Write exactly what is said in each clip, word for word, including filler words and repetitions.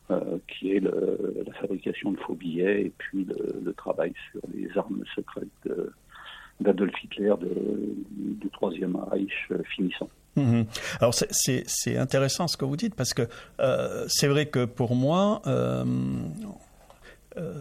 euh, qui est le, la fabrication de faux billets et puis le, le travail sur les armes secrètes de, d'Adolf Hitler de, du Troisième Reich euh, finissant. Mmh. Alors c'est, c'est, c'est intéressant ce que vous dites parce que euh, c'est vrai que pour moi, euh, euh,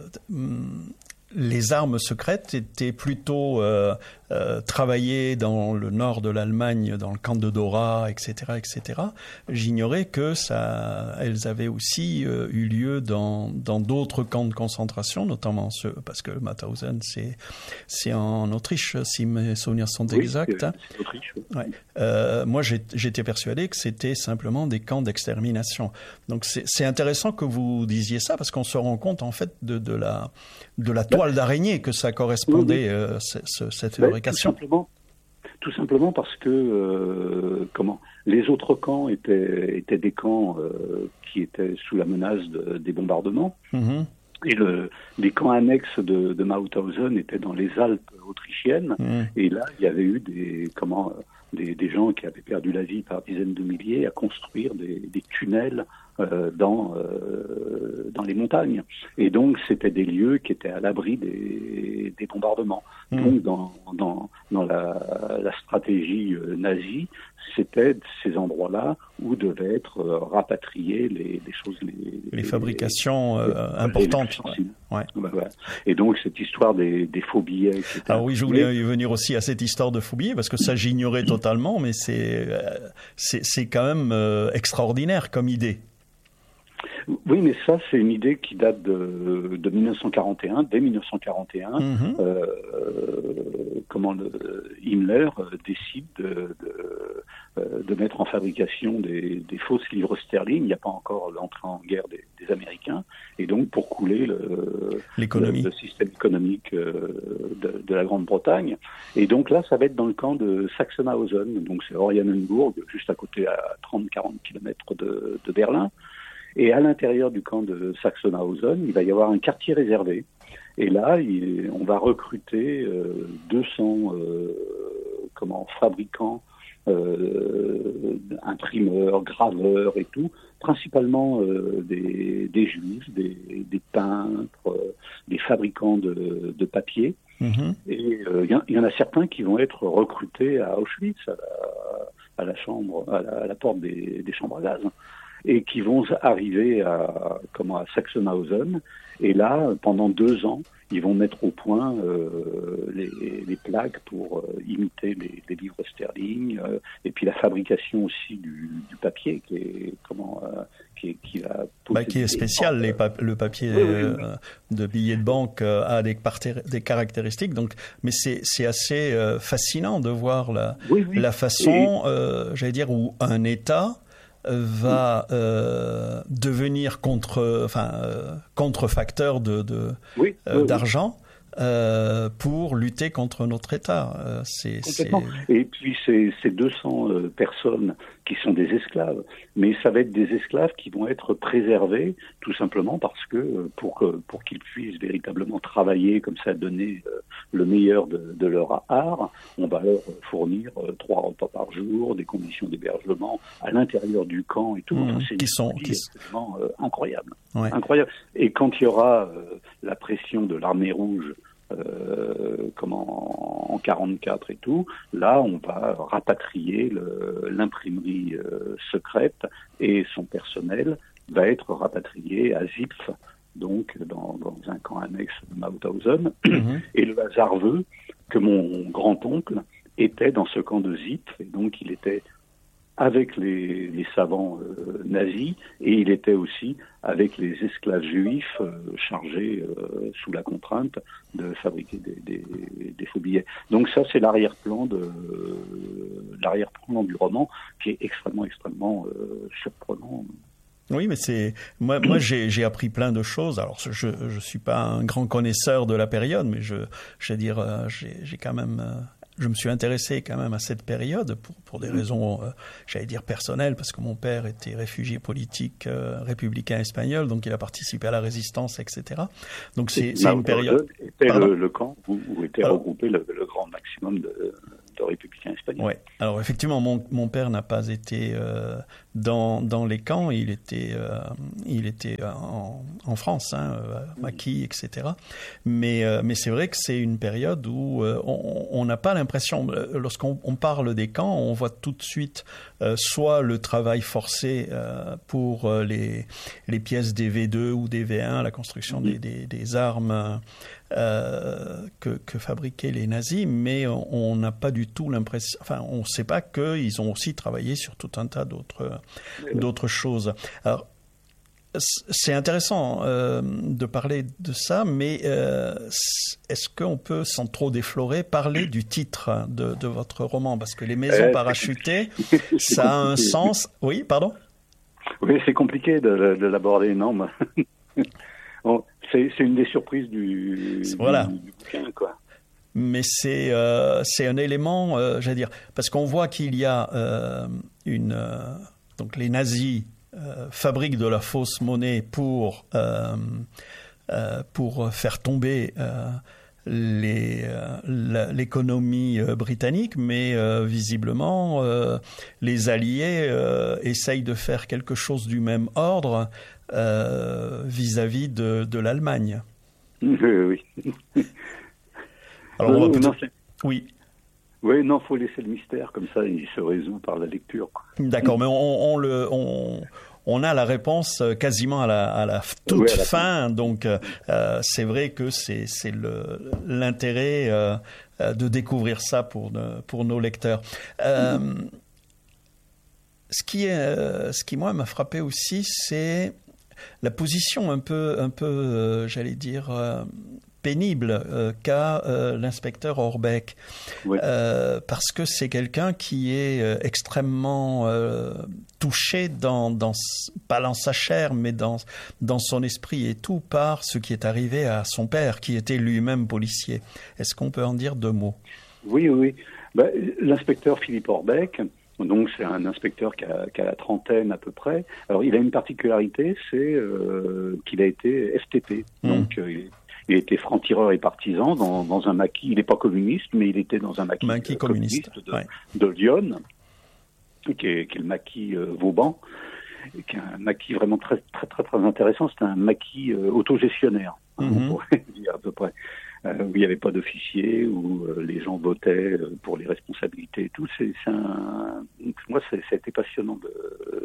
les armes secrètes étaient plutôt euh, euh, travaillées dans le nord de l'Allemagne, dans le camp de Dora, et cetera, et cetera. J'ignorais que ça, elles avaient aussi euh, eu lieu dans dans d'autres camps de concentration, notamment ceux, parce que Mauthausen c'est c'est en Autriche, si mes souvenirs sont oui, exacts. C'est, c'est Autriche. Oui. Ouais. Euh, moi, j'ai, j'étais persuadé que c'était simplement des camps d'extermination. Donc c'est, c'est intéressant que vous disiez ça parce qu'on se rend compte en fait de de la de la toile d'araignée que ça correspondait, oui, oui. Euh, ce, ce, cette fabrication. Ben, tout simplement, tout simplement parce que euh, comment les autres camps étaient, étaient des camps euh, qui étaient sous la menace de, des bombardements. Mm-hmm. Et le, les camps annexes de, de Mauthausen étaient dans les Alpes autrichiennes. Mm. Et là, il y avait eu des comment des, des gens qui avaient perdu la vie par dizaines de milliers à construire des, des tunnels euh, dans euh, dans les montagnes. Et donc, c'était des lieux qui étaient à l'abri des, des bombardements. Mmh. Donc, dans dans dans la, la stratégie euh, nazie, c'était ces endroits-là où devaient être euh, rapatriées les, les choses les les, les fabrications les, euh, importantes. Les ouais. Ouais, ouais. Et donc, cette histoire des, des faux billets. Alors oui, je voulais y venir aussi à cette histoire de faux billets parce que ça, j'ignorais totalement, mais c'est c'est c'est quand même euh, extraordinaire comme idée. Oui, mais ça, c'est une idée qui date de, de mille neuf cent quarante et un. Dès mille neuf cent quarante et un, mmh. euh, comment le, Himmler décide de, de, de mettre en fabrication des, des fausses livres sterling. Il n'y a pas encore l'entrée en guerre des, des Américains. Et donc, pour couler le, L'économie. le, le système économique de, de la Grande-Bretagne. Et donc là, ça va être dans le camp de Sachsenhausen. Donc, c'est Oranienburg, juste à côté, à trente à quarante kilomètres de, de Berlin. Et à l'intérieur du camp de Sachsenhausen, il va y avoir un quartier réservé. Et là, il, on va recruter euh, deux cents euh, comment, fabricants, euh, imprimeurs, graveurs et tout, principalement euh, des, des juifs, des, des peintres, euh, des fabricants de, de papier. Mm-hmm. Et il euh, y, y en a certains qui vont être recrutés à Auschwitz, à la, à la chambre, à la, à la porte des, des chambres à gaz. Et qui vont arriver à, comment, à Sachsenhausen. Et là, pendant deux ans, ils vont mettre au point euh, les, les plaques pour euh, imiter les, les livres sterling, euh, et puis la fabrication aussi du, du papier, qui est comment, euh, qui, est, qui va bah, qui est spécial. Les pap- le papier oui, oui, oui. Euh, de billets de banque euh, a des, parter- des caractéristiques. Donc, mais c'est, c'est assez euh, fascinant de voir la, oui, oui. la façon, et... euh, j'allais dire, où un État va euh, devenir contre, enfin, euh, contrefacteur de, de, oui, euh, oui, d'argent euh, pour lutter contre notre État. Euh, c'est, Complètement. C'est... Et puis c'est, c'est deux cents euh, personnes qui sont des esclaves, mais ça va être des esclaves qui vont être préservés tout simplement parce que pour que pour qu'ils puissent véritablement travailler comme ça, donner euh, le meilleur de, de leur art, on va leur fournir euh, trois repas par jour, des conditions d'hébergement à l'intérieur du camp et tout. Mmh, enfin, c'est qui sont qui qui... absolument euh, incroyable, ouais. incroyable. Et quand il y aura euh, la pression de l'armée rouge. Euh, comme en, en quarante-quatre et tout, là on va rapatrier le, l'imprimerie euh, secrète et son personnel va être rapatrié à Zipf, donc dans, dans un camp annexe de Mauthausen. Mm-hmm. Et le hasard veut que mon grand-oncle était dans ce camp de Zipf, et donc il était avec les, les savants euh, nazis, et il était aussi avec les esclaves juifs euh, chargés euh, sous la contrainte de fabriquer des, des, des faux billets. Donc ça, c'est l'arrière-plan de euh, l'arrière-plan du roman, qui est extrêmement, extrêmement euh, surprenant. Oui, mais c'est moi. Moi, j'ai, j'ai appris plein de choses. Alors, je je suis pas un grand connaisseur de la période, mais je, je veux dire, euh, j'ai, j'ai quand même. Euh, Je me suis intéressé quand même à cette période pour, pour des raisons, euh, j'allais dire personnelles, parce que mon père était réfugié politique euh, républicain espagnol, donc il a participé à la résistance, et cetera. Donc c'est, c'est une période... Était le, le camp où, où était euh, regroupé le, le grand maximum de, de républicains espagnols. Ouais. Alors effectivement, mon, mon père n'a pas été euh, dans, dans les camps, il était, euh, il était en, en France, hein, à Maquis, et cetera. Mais, euh, mais c'est vrai que c'est une période où euh, on n'a pas l'impression, lorsqu'on on parle des camps, on voit tout de suite euh, soit le travail forcé euh, pour euh, les, les pièces des V deux ou des V un, la construction des, des, des armes euh, que, que fabriquaient les nazis, mais on n'a pas du tout l'impression, enfin on ne sait pas qu'ils ont aussi travaillé sur tout un tas d'autres, d'autres choses. Alors, c'est intéressant euh, de parler de ça, mais euh, est-ce qu'on peut, sans trop déflorer, parler du titre de, de votre roman? Parce que les maisons euh, parachutées, ça a un sens. Oui, pardon? Oui, c'est compliqué de, de l'aborder, non mais... bon, c'est, c'est une des surprises du, voilà. du, du bouquin, quoi. Mais c'est, euh, c'est un élément, euh, j'allais dire, parce qu'on voit qu'il y a euh, une... Euh, donc les nazis Euh, fabriquent de la fausse monnaie pour, euh, euh, pour faire tomber euh, les, euh, la, l'économie euh, britannique, mais euh, visiblement, euh, les Alliés euh, essayent de faire quelque chose du même ordre euh, vis-à-vis de, de l'Allemagne. Oui, oui. Alors, on va peut-être... Oui. Oui, non, faut laisser le mystère, comme ça il se résout par la lecture, quoi. D'accord, mais on, on, le, on, on a la réponse quasiment à la, à la toute oui, à la fin, fin, donc euh, c'est vrai que c'est, c'est le, l'intérêt euh, de découvrir ça pour, pour nos lecteurs. Euh, mm-hmm. ce, qui est, ce qui, moi, m'a frappé aussi, c'est la position un peu, un peu euh, j'allais dire... Euh, pénible euh, qu'a euh, l'inspecteur Orbeck, oui. euh, parce que c'est quelqu'un qui est euh, extrêmement euh, touché dans, dans, pas dans sa chair, mais dans, dans son esprit et tout par ce qui est arrivé à son père, qui était lui-même policier. Est-ce qu'on peut en dire deux mots? Oui, oui. Ben, l'inspecteur Philippe Orbeck, donc c'est un inspecteur qui a, qui a la trentaine à peu près. Alors il a une particularité, c'est euh, qu'il a été F T P, mmh. donc euh, il Il était franc-tireur et partisan dans, dans un maquis. Il n'est pas communiste, mais il était dans un maquis, maquis euh, communiste, communiste de, ouais. de Lyon, qui est, qui est le maquis euh, Vauban, qui est un maquis vraiment très très très, très intéressant. C'est un maquis euh, autogestionnaire, mm-hmm. on pourrait dire à peu près, euh, où il n'y avait pas d'officier, où euh, les gens votaient pour les responsabilités et tout. C'est, c'est un... Moi, c'est, ça a été passionnant de...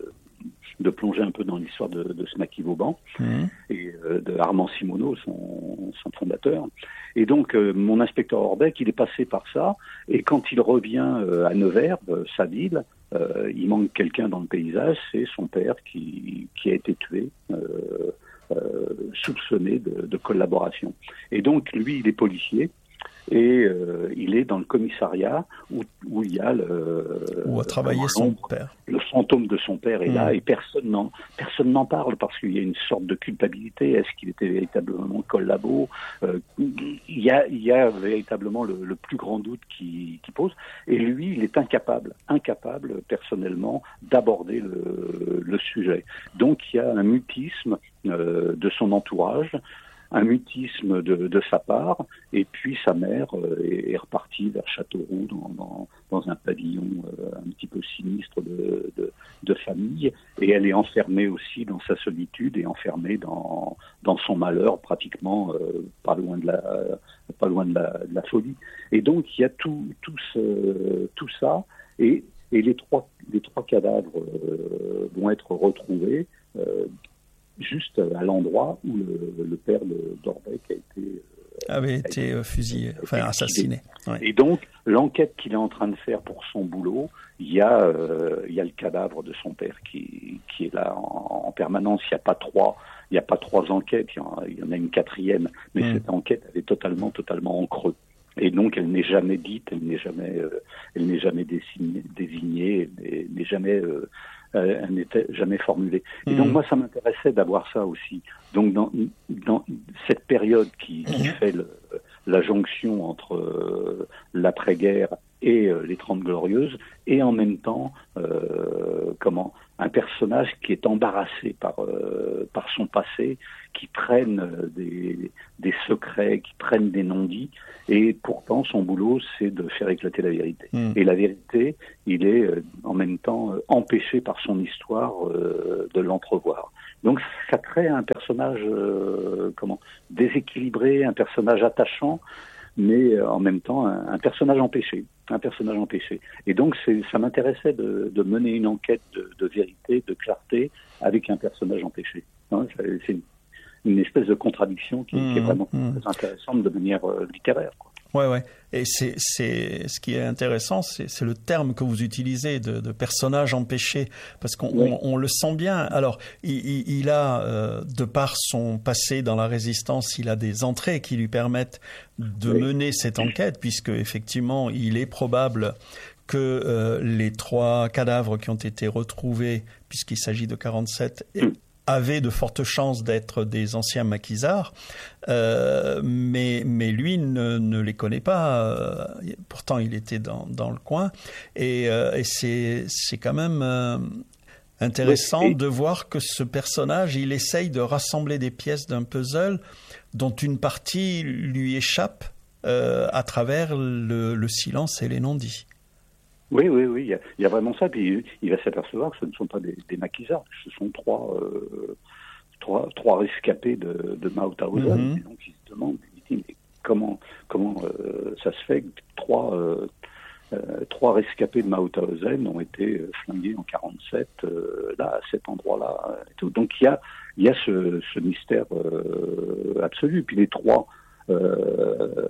de plonger un peu dans l'histoire de, de ce maquis Vauban mmh. et euh, de Armand Simoneau, son, son fondateur. Et donc, euh, mon inspecteur Orbeck, il est passé par ça, et quand il revient euh, à Nevers, euh, sa ville, euh, il manque quelqu'un dans le paysage, c'est son père qui, qui a été tué, euh, euh, soupçonné de, de collaboration. Et donc, lui, il est policier, et euh, il est dans le commissariat où, où il y a le, où a travaillé son père. Le fantôme de son père est mmh. là et personne n'en, personne n'en parle parce qu'il y a une sorte de culpabilité. Est-ce qu'il était véritablement collabo? euh, il, y a, il y a véritablement le, le plus grand doute qui, qui pose. Et lui, il est incapable, incapable personnellement d'aborder le, le sujet. Donc il y a un mutisme euh, de son entourage, un mutisme de, de sa part, et puis sa mère euh, est, est repartie vers Châteauroux dans, dans, dans un pavillon euh, un petit peu sinistre de, de, de famille, et elle est enfermée aussi dans sa solitude et enfermée dans, dans son malheur, pratiquement euh, pas loin de la, pas loin de la, de la folie. Et donc il y a tout, tout, ce, tout ça, et, et les trois, les trois cadavres euh, vont être retrouvés. Euh, juste à l'endroit où le, le père de d'Orbeck a été euh, avait été, été fusillé, enfin assassiné. Ouais. Et donc l'enquête qu'il est en train de faire pour son boulot, il y a euh, il y a le cadavre de son père qui qui est là en, en permanence. Il y a pas trois il y a pas trois enquêtes, il y en a, il y en a une quatrième, mais mmh. cette enquête elle est totalement totalement en creux. Et donc elle n'est jamais dite, elle n'est jamais euh, elle n'est jamais désignée, désignée elle n'est jamais euh, elle n'était jamais formulée. Et mmh. donc moi, ça m'intéressait d'avoir ça aussi. Donc dans, dans cette période qui, qui mmh. fait le, la jonction entre euh, l'après-guerre et euh, les Trente Glorieuses, et en même temps, euh, comment un personnage qui est embarrassé par euh, par son passé, qui traîne des des secrets, qui traîne des non-dits, et pourtant son boulot c'est de faire éclater la vérité. Mmh. Et la vérité, il est euh, en même temps euh, empêché par son histoire euh, de l'entrevoir. Donc ça crée un personnage euh, comment déséquilibré, un personnage attachant, mais en même temps un, un personnage empêché, un personnage empêché. Et donc c'est, ça m'intéressait de, de mener une enquête de, de vérité, de clarté, avec un personnage empêché. Hein, c'est une, une espèce de contradiction qui, mmh, qui est vraiment mmh. très intéressante de manière euh, littéraire, quoi. Ouais, ouais. Et c'est, c'est ce qui est intéressant, c'est, c'est le terme que vous utilisez de, de personnage empêché, parce qu'on oui. on, on le sent bien. Alors, il, il a, euh, de par son passé dans la résistance, il a des entrées qui lui permettent de oui. mener cette enquête, puisque effectivement, il est probable que euh, les trois cadavres qui ont été retrouvés, puisqu'il s'agit de quarante-sept, mm. avaient de fortes chances d'être des anciens maquisards, euh, mais, mais lui ne, ne les connaît pas. Euh, pourtant, il était dans, dans le coin. Et, euh, et c'est, c'est quand même euh, intéressant oui, et... de voir que ce personnage, il essaye de rassembler des pièces d'un puzzle dont une partie lui échappe euh, à travers le, le silence et les non-dits. Oui, oui, oui, il y a, il y a vraiment ça. Puis il va s'apercevoir que ce ne sont pas des, des maquisards, ce sont trois, euh, trois, trois rescapés de, de Mauthausen. Mm-hmm. Et donc il se demande, il dit, mais comment, comment euh, ça se fait que trois, euh, euh, trois rescapés de Mauthausen ont été flingués en quarante-sept, euh, là, à cet endroit-là. Et tout. Donc il y a, il y a ce, ce mystère euh, absolu. Puis les trois... Euh,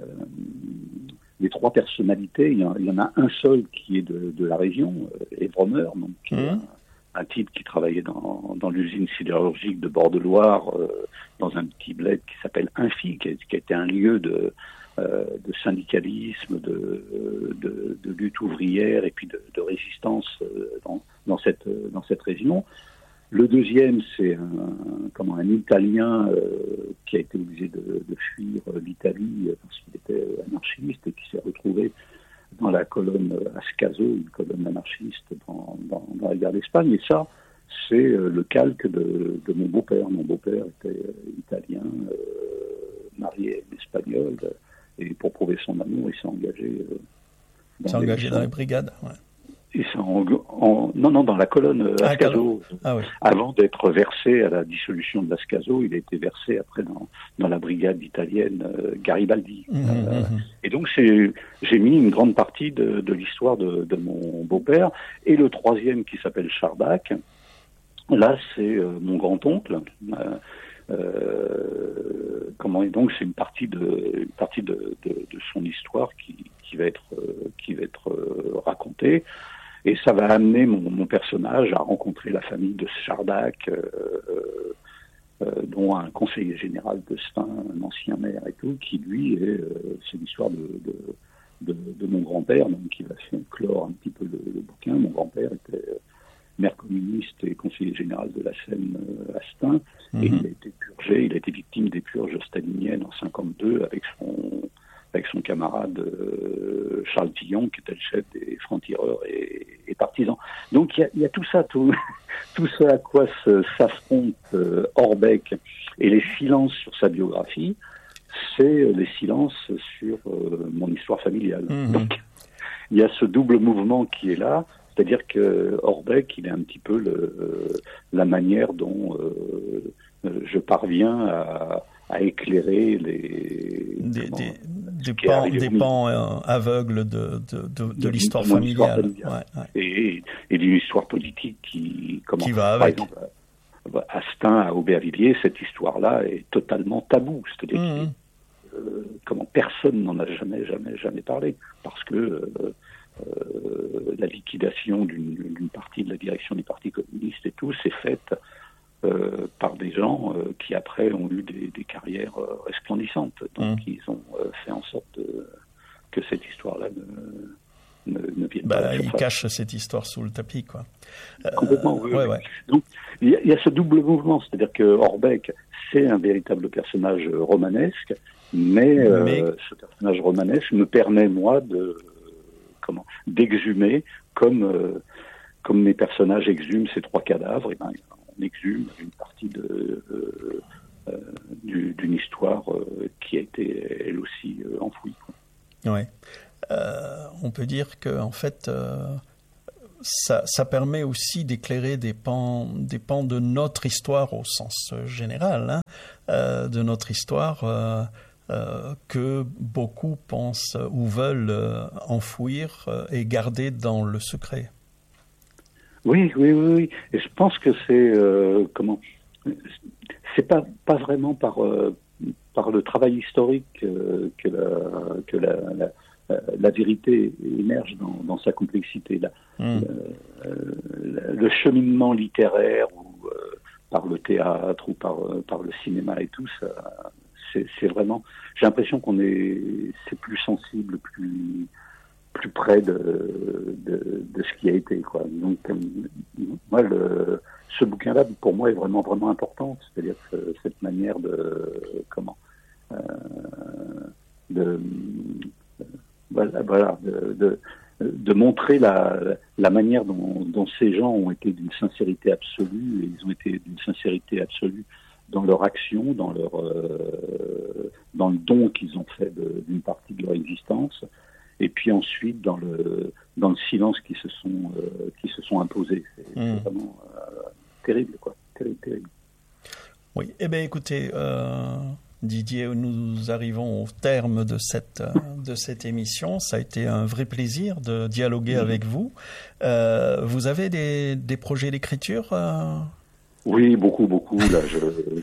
Les trois personnalités, il y, en, il y en a un seul qui est de, de la région, Évromer, donc qui mmh. est un, un type qui travaillait dans, dans l'usine sidérurgique de Bord-de-Loire, euh, dans un petit bled qui s'appelle Infi, qui, qui était un lieu de, euh, de syndicalisme, de, de, de lutte ouvrière et puis de, de résistance dans, dans, cette, dans cette région. Le deuxième, c'est un, comment, un Italien euh, qui a été obligé de, de fuir l'Italie parce qu'il était anarchiste et qui s'est retrouvé dans la colonne Ascaso, une colonne anarchiste dans, dans, dans la guerre d'Espagne. Et ça, c'est le calque de, de mon beau-père. Mon beau-père était italien, euh, marié à une Espagnole, et pour prouver son amour, il s'est engagé euh, dans, s'est engagé dans les brigades, ouais. Et ça en, en, non, non, dans la colonne ah, Ascaso. Ah, oui. Avant d'être versé à la dissolution de l'Ascaso, il a été versé après dans, dans la brigade italienne euh, Garibaldi. Mmh, euh, mmh. Et donc, c'est, j'ai mis une grande partie de, de l'histoire de, de mon beau-père. Et le troisième, qui s'appelle Charbach, là, c'est euh, mon grand-oncle. Euh, euh, comment, et donc, c'est une partie de, une partie de, de, de son histoire qui, qui va être, euh, qui va être euh, racontée. Et ça va amener mon, mon personnage à rencontrer la famille de Charbach, euh, euh, dont un conseiller général de Stein, un ancien maire et tout, qui lui, est, euh, c'est l'histoire de, de, de, de mon grand-père, donc qui va clore un petit peu le, le bouquin. Mon grand-père était maire communiste et conseiller général de la Seine euh, à Stein, mmh. et il a été purgé, il a été victime des purges staliniennes en cinquante-deux avec son... avec son camarade euh, Charles Tillon, qui était le chef des francs-tireurs et, et partisans. Donc il y a, y a tout ça, tout, tout ce à quoi se, s'affronte euh, Orbeck et les silences sur sa biographie, c'est les silences sur euh, mon histoire familiale. Mmh. Donc il y a ce double mouvement qui est là, c'est-à-dire que Orbeck, il est un petit peu le, euh, la manière dont euh, je parviens à à éclairer les des, comment, des, des pans, des pans euh, aveugles de, de, de, de l'histoire familiale, familiale. Ouais, ouais. Et, et d'une histoire politique qui, comment, qui va par avec. exemple, à Stein, à Aubervilliers, cette histoire-là est totalement taboue. C'est-à-dire mmh. que euh, comment personne n'en a jamais, jamais, jamais parlé, parce que euh, euh, la liquidation d'une, d'une partie de la direction du Parti communiste et tout s'est faite Euh, par des gens euh, qui après ont eu des, des carrières euh, resplendissantes. Donc mmh. ils ont euh, fait en sorte de, que cette histoire-là ne, ne, ne vienne bah, pas à la surface. Ils cachent cette histoire sous le tapis, quoi. Euh, Complètement, oui. Ouais, oui. Ouais. Donc il y, y a ce double mouvement, c'est-à-dire que Orbeck, c'est un véritable personnage romanesque, mais, mais... Euh, ce personnage romanesque me permet, moi, de comment d'exhumer comme... Euh, comme mes personnages exhument ces trois cadavres, et ben, on exhume une partie de, euh, euh, du, d'une histoire euh, qui a été elle aussi euh, enfouie. Oui. Euh, on peut dire que en fait, euh, ça, ça permet aussi d'éclairer des pans, des pans de notre histoire au sens général, hein, euh, de notre histoire. Euh, Euh, que beaucoup pensent ou veulent euh, enfouir euh, et garder dans le secret. Oui, oui, oui, oui. Et je pense que c'est euh, comment c'est pas pas vraiment par euh, par le travail historique euh, que la que la, la, la vérité émerge dans, dans sa complexité. Là, mmh. le, le cheminement littéraire ou euh, par le théâtre ou par par le cinéma et tout ça. C'est, c'est vraiment, j'ai l'impression qu'on est, c'est plus sensible, plus, plus près de, de, de ce qui a été, quoi. Donc, moi, le, ce bouquin-là, pour moi, est vraiment, vraiment important. C'est-à-dire que cette manière de, comment, euh, de, voilà, voilà de, de, de montrer la, la manière dont, dont ces gens ont été d'une sincérité absolue, et ils ont été d'une sincérité absolue dans leur action, dans leur euh, dans le don qu'ils ont fait de, d'une partie de leur existence, et puis ensuite dans le dans le silence qui se sont euh, qui se sont imposés. C'est, mmh. c'est vraiment euh, terrible, quoi, terrible, terrible. Oui. Eh bien, écoutez, euh, Didier, nous arrivons au terme de cette de cette émission. Ça a été un vrai plaisir de dialoguer mmh. avec vous. Euh, vous avez des des projets d'écriture? Euh... Oui, beaucoup, beaucoup. Là, je...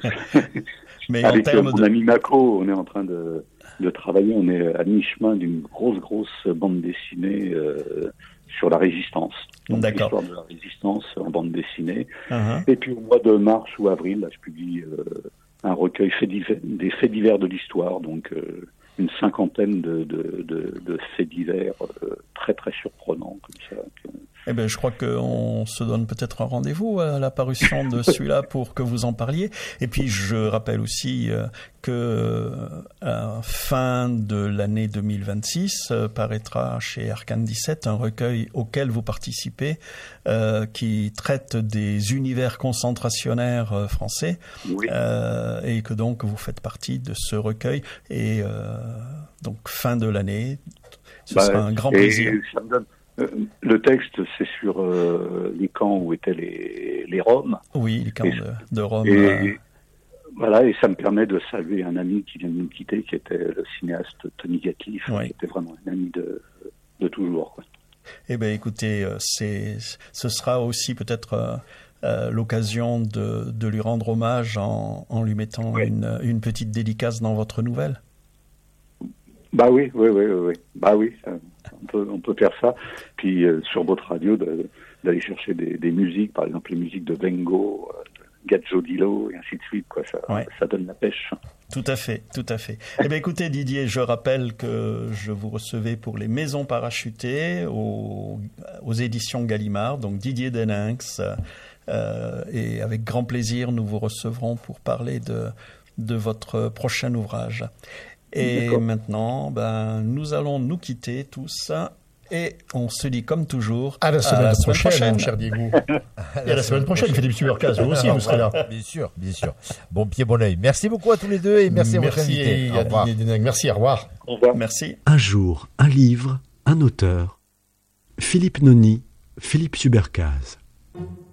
Mais avec en mon de... ami Mako, on est en train de, de travailler. On est à mi-chemin d'une grosse, grosse bande dessinée euh, sur la résistance. Donc, D'accord. l'histoire de la résistance en bande dessinée. Uh-huh. Et puis au mois de mars ou avril, là, je publie euh, un recueil fait divers, des faits divers de l'histoire. Donc euh, une cinquantaine de, de, de, de faits divers euh, très, très surprenants comme ça. Que... Eh bien, je crois qu'on se donne peut-être un rendez-vous à la parution de celui-là pour que vous en parliez. Et puis, je rappelle aussi euh, que euh, à fin de l'année deux mille vingt-six euh, paraîtra chez Arcane dix-sept un recueil auquel vous participez euh, qui traite des univers concentrationnaires euh, français. Oui. Euh, et que donc vous faites partie de ce recueil. Et euh, donc, fin de l'année, ce bah, sera un grand plaisir. Ça me donne... Le texte, c'est sur euh, les camps où étaient les, les Roms. Oui, les camps et, de, de Rome. Et, euh... Voilà, et ça me permet de saluer un ami qui vient de nous quitter, qui était le cinéaste Tony Gatliff, oui. qui était vraiment un ami de, de toujours, quoi. Eh bien, écoutez, c'est, ce sera aussi peut-être euh, euh, l'occasion de, de lui rendre hommage en, en lui mettant oui. une, une petite dédicace dans votre nouvelle. Bah oui, oui, oui, oui, oui. Bah oui, ça, on peut, on peut faire ça. Puis euh, sur votre radio, de, d'aller chercher des, des musiques, par exemple les musiques de Vengo, euh, de Gazzo Dilo, et ainsi de suite, quoi. Ça, ouais. ça donne la pêche. Tout à fait, tout à fait. Eh bien, écoutez, Didier, je rappelle que je vous recevais pour les Maisons parachutées aux, aux éditions Gallimard, donc Didier Deninx, euh, et avec grand plaisir, nous vous recevrons pour parler de, de votre prochain ouvrage. Et D'accord. maintenant, ben, nous allons nous quitter tous et on se dit comme toujours à la semaine, à la semaine prochaine, prochaine, mon cher Diego. Et à la semaine prochaine, Philippe Supercaz, vous aussi, vous serez là. Bien sûr, bien sûr. Bon pied, bon oeil. Merci beaucoup à tous les deux et merci, merci à votre invité. Au revoir. Merci, au revoir. Au revoir. Merci. Un jour, un livre, un auteur. Philippe Noni, Philippe Supercaz.